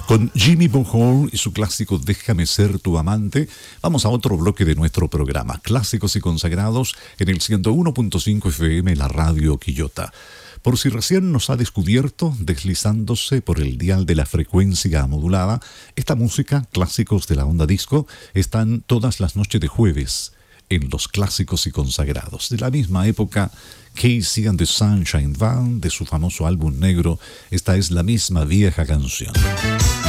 Con Jimmy Bohol y su clásico Déjame ser tu amante, vamos a otro bloque de nuestro programa, Clásicos y Consagrados, en el 101.5 FM, la radio Quillota. Por si recién nos ha descubierto, deslizándose por el dial de la frecuencia modulada, esta música, clásicos de la onda disco, están todas las noches de jueves en los Clásicos y Consagrados. De la misma época, Casey and the Sunshine Band, de su famoso álbum negro, esta es la misma vieja canción.